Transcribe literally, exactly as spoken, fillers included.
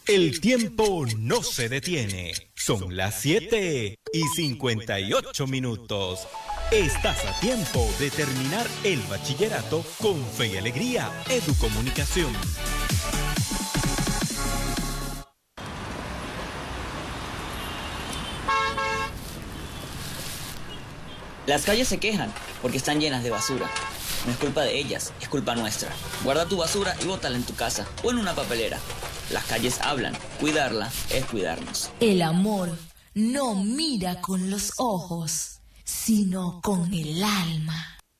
El tiempo no se detiene. Son las siete y cincuenta y ocho minutos. Estás a tiempo de terminar el bachillerato con Fe y Alegría Educomunicación. Las calles se quejan porque están llenas de basura. No es culpa de ellas, es culpa nuestra. Guarda tu basura y bótala en tu casa o en una papelera. Las calles hablan, cuidarla es cuidarnos. El amor no mira con los ojos, sino con el alma.